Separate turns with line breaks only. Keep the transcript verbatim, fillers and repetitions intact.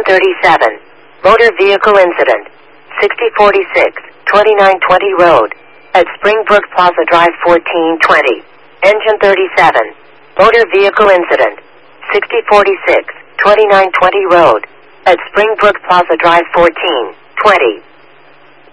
thirty-seven. Motor vehicle incident. sixty forty-six, twenty-nine twenty Road. At Springbrook Plaza Drive fourteen twenty. Engine thirty-seven. Motor vehicle incident. sixty forty-six, twenty-nine twenty Road. At Springbrook Plaza Drive fourteen twenty.